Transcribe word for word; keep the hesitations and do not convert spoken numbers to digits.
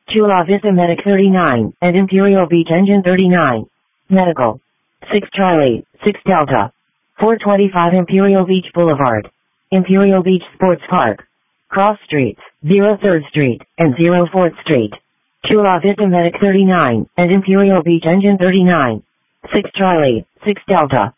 Chula Vista Medic thirty-nine, and Imperial Beach Engine thirty-nine. Medical. six Charlie, six Delta. four twenty-five Imperial Beach Boulevard. Imperial Beach Sports Park. Cross Streets, zero third Street, and zero fourth Street. Chula Vista Medic thirty-nine, and Imperial Beach Engine thirty-nine. six Charlie, six Delta.